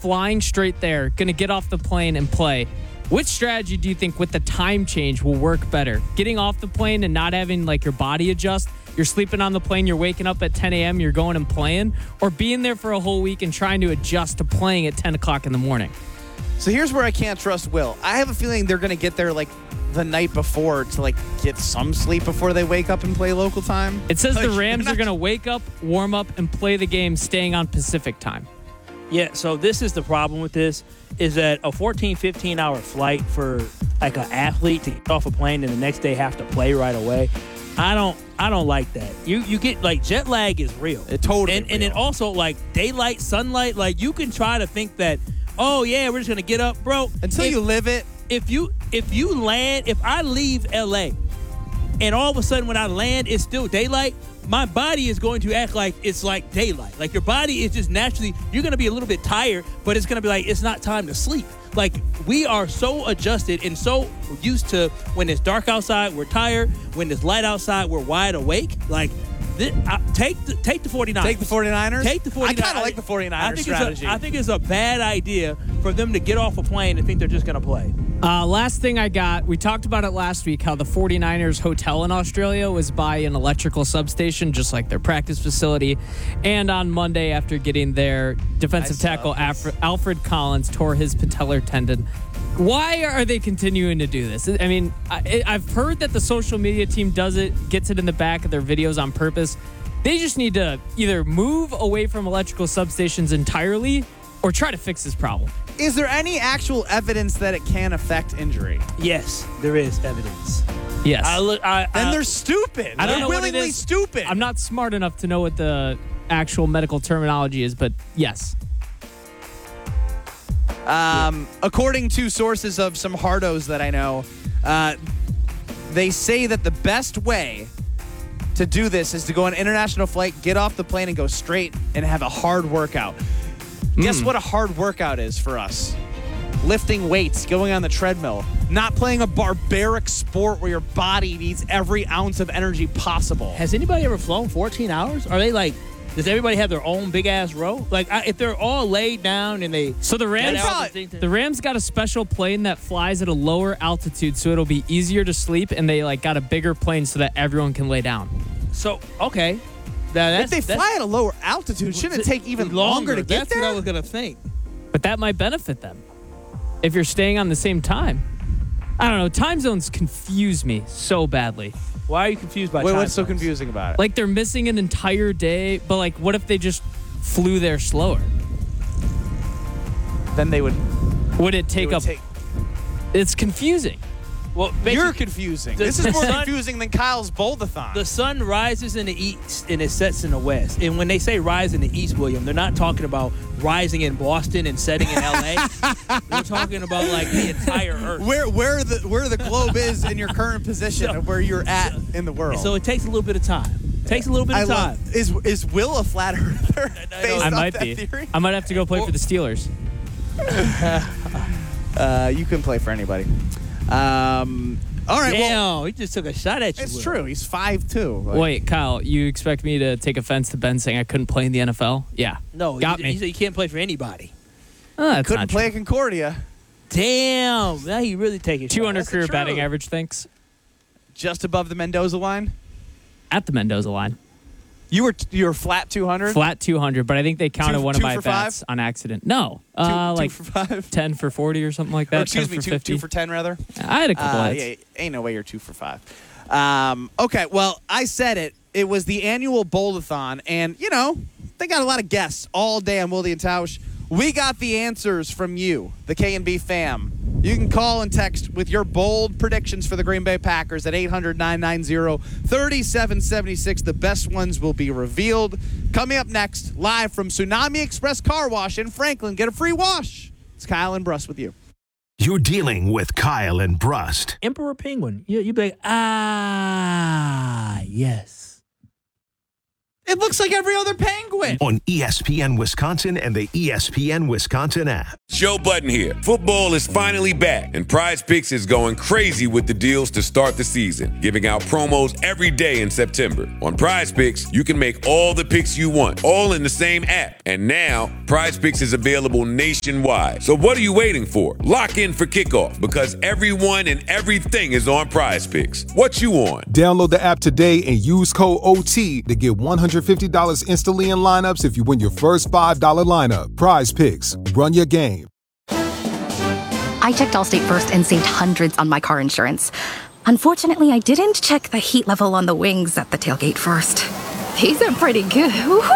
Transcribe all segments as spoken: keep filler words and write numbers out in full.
flying straight there, going to get off the plane and play. Which strategy do you think with the time change will work better? Getting off the plane and not having like your body adjust? You're sleeping on the plane, you're waking up at ten a.m., you're going and playing? Or being there for a whole week and trying to adjust to playing at ten o'clock in the morning? So here's where I can't trust Will. I have a feeling they're going to get there like the night before to like get some sleep before they wake up and play local time. It says Like, the Rams not- are going to wake up, warm up, and play the game staying on Pacific time. Yeah, so this is the problem with this, is that a fourteen, fifteen-hour flight for like an athlete to get off a plane and the next day have to play right away, I don't I don't like that. You you get, like, jet lag is real. It totally And, and real. then also, like, daylight, sunlight, like, you can try to think that, oh, yeah, we're just going to get up. Bro, Until if, you live it. if you if you land, if I leave L A and all of a sudden when I land it's still daylight, my body is going to act like it's like daylight. Like, your body is just naturally, you're going to be a little bit tired, but it's going to be like, it's not time to sleep. Like, we are so adjusted and so used to when it's dark outside, we're tired. When it's light outside, we're wide awake. Like, this, I, take the take the 49ers. Take the 49ers? Take the 49ers. I kind of like the 49ers I think strategy. It's a, I think it's a bad idea for them to get off a plane and think they're just going to play. Uh, last thing I got, we talked about it last week, how the 49ers hotel in Australia was by an electrical substation, just like their practice facility. And on Monday, after getting there, defensive I saw tackle this. Alfred, Alfred Collins tore his patellar tendon. Why are they continuing to do this? I mean, I, I've heard that the social media team does it, gets it in the back of their videos on purpose. They just need to either move away from electrical substations entirely or try to fix this problem. Is there any actual evidence that it can affect injury? Yes, there is evidence. Yes. I look. I, Then I, they're stupid. I don't they're know what it willingly is. stupid. I'm not smart enough to know what the actual medical terminology is, but yes. Um, according to sources of some hardos that I know, uh, they say that the best way to do this is to go on an international flight, get off the plane, and go straight and have a hard workout. Guess what a hard workout is for us? Lifting weights, going on the treadmill, not playing a barbaric sport where your body needs every ounce of energy possible. Has anybody ever flown fourteen hours? Are they like, does everybody have their own big ass row? Like, I, if they're all laid down and they. So the Rams, Get out the- the Rams got a special plane that flies at a lower altitude, so it'll be easier to sleep, and they like got a bigger plane so that everyone can lay down. So, okay. Now, that's, If they that's- fly at a lower altitude, shouldn't it take even longer, to get That's there? what I was going to think. But that might benefit them if you're staying on the same time. I don't know. Time zones confuse me so badly. Why are you confused by Wait, time what's so zones? confusing about it? Like they're missing an entire day, but like, what if they just flew there slower? Then they would Would it they take would up? take- It's confusing. Well, You're basically, confusing. the- This is more the sun- confusing than Kyle's Boldathon. the sun rises in the east and it sets in the west. And when they say rise in the east, William, they're not talking about rising in Boston and setting in L A. They're talking about like the entire Earth. where where the where the globe is in your current position So- of where you're at in the world. So it takes a little bit of time. Takes a little bit I of time. love, is is Will a flat earther? Based I off might that be. theory? I might have to go play for the Steelers. Uh, you couldn't play for anybody. Um, all right. Damn, Well, he just took a shot at you. it's Will. true. He's five two. Wait, Kyle, you expect me to take offense to Ben saying I couldn't play in the N F L? Yeah. No, Got he, me. he said you can't play for anybody. Oh, that's couldn't not play true. at Concordia. Damn, now he really taking two hundred That's career the batting truth. average, thanks. Just above the Mendoza line. At the Mendoza line. You were you were flat two hundred. Flat two hundred, but I think they counted Two- one of two my for bats five? on accident. No. Two, Uh, two like for five. ten for forty or something like that. Or excuse ten me, for two, fifty. two for ten rather. I had a couple Uh, hits. yeah, ain't no way you're two for five. Um, okay, well, I said it. It was the annual Boldathon, and, you know, they got a lot of guests all day on Wildy and Tausch. We got the answers from you, the K and B fam. You can call and text with your bold predictions for the Green Bay Packers at eight hundred, nine nine zero, three seven seven six. The best ones will be revealed. Coming up next, live from Tsunami Express Car Wash in Franklin. Get a free wash. It's Kyle and Bruss with you. You're dealing with Kyle and Brust. Emperor Penguin. You, you'd be like, ah, yes. It looks like every other penguin. On E S P N Wisconsin and the E S P N Wisconsin app. Joe Budden here. Football is finally back, and Prize Picks is going crazy with the deals to start the season, giving out promos every day in September. On Prize Picks, you can make all the picks you want, all in the same app. And now, Prize Picks is available nationwide. So what are you waiting for? Lock in for kickoff, because everyone and everything is on Prize Picks. What you on? Download the app today and use code O T to get one hundred fifty dollars instantly in lineups if you win your first five dollars lineup. Prize Picks. Run your game. I checked Allstate first and saved hundreds on my car insurance. Unfortunately, I didn't check the heat level on the wings at the tailgate first. These are pretty good.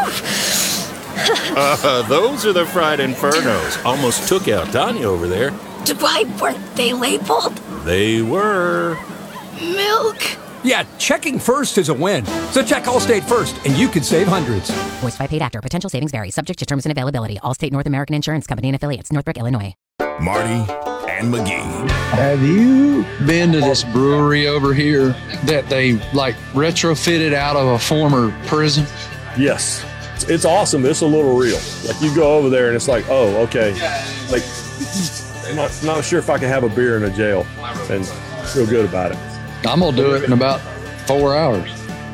uh, those are the fried infernos. Almost took out Tanya over there. Why weren't they labeled? They were. Milk. Yeah, checking first is a win. So check Allstate first, and you could save hundreds. Voiced by paid actor. Potential savings vary. Subject to terms and availability. Allstate North American Insurance Company and affiliates. Northbrook, Illinois. Marty and McGee. Have you been to this brewery over here that they like retrofitted out of a former prison? Yes. It's awesome. It's a little real. Like you go over there and it's like, oh, okay. Like I'm not, not sure if I can have a beer in a jail and feel good about it. I'm going to do it in about four hours.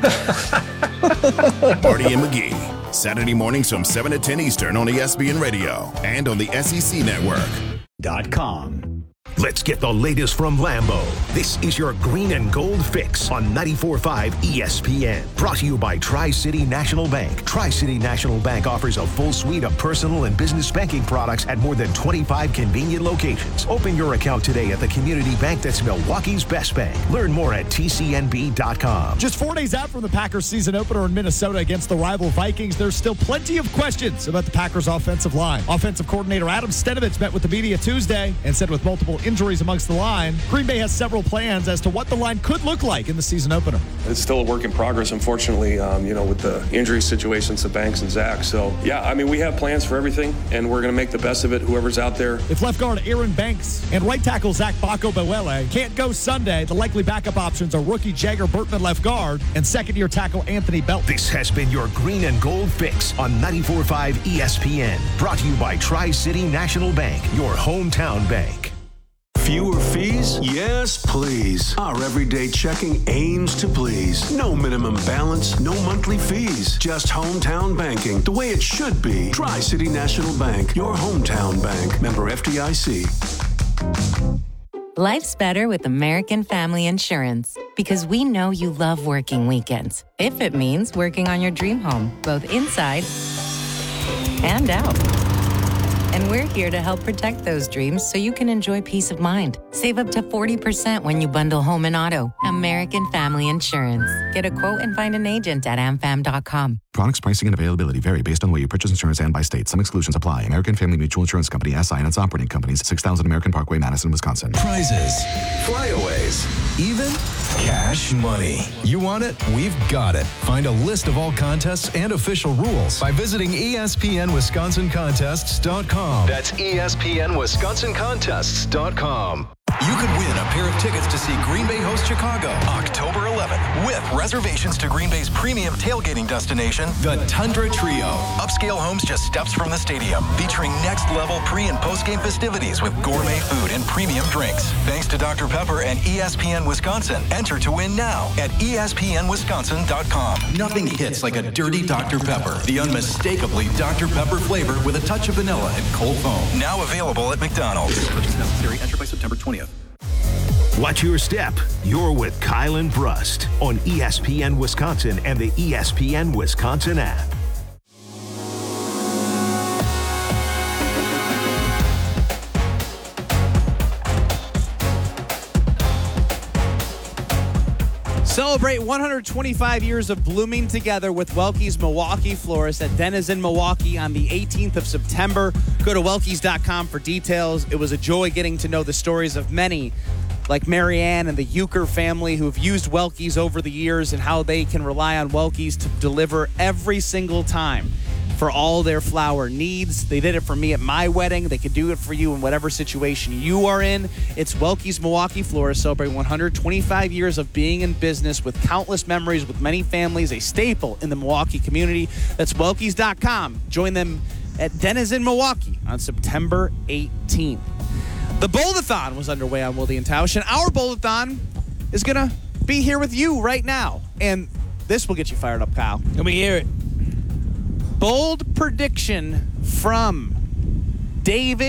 Marty and McGee. Saturday mornings from seven to ten Eastern on E S P N Radio and on the S E C Network. Dot com. Let's get the latest from Lambeau. This is your green and gold fix on ninety-four point five E S P N. Brought to you by Tri-City National Bank. Tri-City National Bank offers a full suite of personal and business banking products at more than twenty-five convenient locations. Open your account today at the community bank that's Milwaukee's best bank. Learn more at T C N B dot com. Just four days out from the Packers season opener in Minnesota against the rival Vikings, there's still plenty of questions about the Packers offensive line. Offensive coordinator Adam Stenovich met with the media Tuesday and said with multiple injuries amongst the line, Green Bay has several plans as to what the line could look like in the season opener. It's still a work in progress, unfortunately, um, you know, with the injury situations to Banks and Zach. So, yeah, I mean, we have plans for everything, and we're going to make the best of it, whoever's out there. If left guard Aaron Banks and right tackle Zach Bako-Bewele can't go Sunday, the likely backup options are rookie Jagger Burtman left guard and second-year tackle Anthony Belt. This has been your green and gold fix on ninety-four point five E S P N. Brought to you by Tri-City National Bank, your hometown bank. Fewer fees? Yes, please. Our everyday checking aims to please. No minimum balance, no monthly fees. Just hometown banking, the way it should be. Tri-City National Bank, your hometown bank. Member F D I C. Life's better with American Family Insurance because we know you love working weekends. If it means working on your dream home, both inside and out. And we're here to help protect those dreams so you can enjoy peace of mind. Save up to forty percent when you bundle home and auto. American Family Insurance. Get a quote and find an agent at a m fam dot com. Products, pricing, and availability vary based on where you purchase insurance and by state. Some exclusions apply. American Family Mutual Insurance Company, S I and its operating companies, six thousand American Parkway, Madison, Wisconsin. Prizes, flyaways, even cash money. You want it? We've got it. Find a list of all contests and official rules by visiting E S P N Wisconsin Contests dot com. That's E S P N Wisconsin Contests dot com. You could win a pair of tickets to see Green Bay host Chicago October eleventh with reservations to Green Bay's premium tailgating destination, the Tundra Trio. Upscale homes just steps from the stadium, featuring next-level pre- and post-game festivities with gourmet food and premium drinks. Thanks to Doctor Pepper and E S P N Wisconsin. Enter to win now at E S P N Wisconsin dot com. Nothing hits like a dirty Doctor Pepper. The unmistakably Doctor Pepper flavor with a touch of vanilla and cold foam. Now available at McDonald's. Purchase necessary. Enter by September twentieth. Watch your step. You're with Kyle and Brust on E S P N Wisconsin and the E S P N Wisconsin app. Celebrate one hundred twenty-five years of blooming together with Welke's Milwaukee Florist at Denizen Milwaukee on the eighteenth of September. Go to welkes dot com for details. It was a joy getting to know the stories of many, like Marianne and the Euchre family, who have used Welke's over the years and how they can rely on Welke's to deliver every single time. for all their flower needs. They did it for me at my wedding. They could do it for you in whatever situation you are in. It's Welke's Milwaukee Florist, celebrating one hundred twenty-five years of being in business with countless memories with many families, a staple in the Milwaukee community. That's Welke's dot com. Join them at Denizen Milwaukee on September eighteenth. The Bowl-a-thon was underway on Wilde and Tausch, and our Bowl-a-thon is going to be here with you right now. And this will get you fired up, Kyle. Let me hear it. Bold prediction from David